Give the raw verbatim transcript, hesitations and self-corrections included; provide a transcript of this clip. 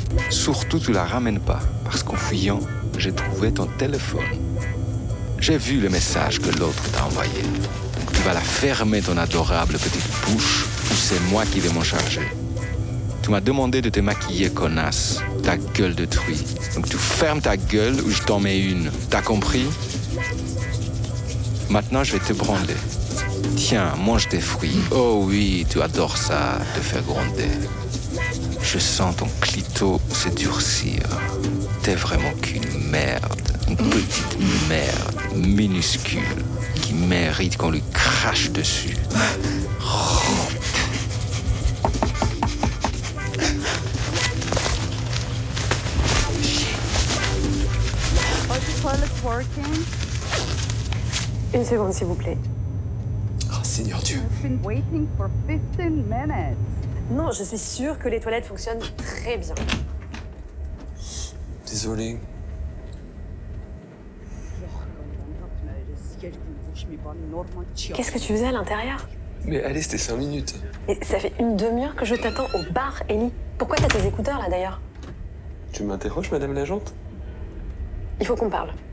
Surtout, tu la ramènes pas, parce qu'en fuyant, j'ai trouvé ton téléphone. J'ai vu le message que l'autre t'a envoyé. Tu vas la fermer, ton adorable petite bouche, ou c'est moi qui vais m'en charger. Tu m'as demandé de te maquiller, connasse. Ta gueule de truie. Donc tu fermes ta gueule ou je t'en mets une. T'as compris? Maintenant, je vais te branler. Tiens, mange tes fruits. Oh oui, tu adores ça, te faire gronder. Je sens ton clito se durcir. T'es vraiment qu'une merde. Une petite merde, minuscule, qui mérite qu'on lui crache dessus. Oh. Working. Une seconde, s'il vous plaît. Oh, Seigneur Dieu. I've been waiting for fifteen minutes. Non, je suis sûre que les toilettes fonctionnent très bien. Désolé. Qu'est-ce que tu faisais à l'intérieur? Mais allez, c'était cinq minutes. Et ça fait une demi-heure que je t'attends au bar, Ellie. Pourquoi t'as tes écouteurs là d'ailleurs? Tu m'interroges, madame l'agente? Il faut qu'on parle.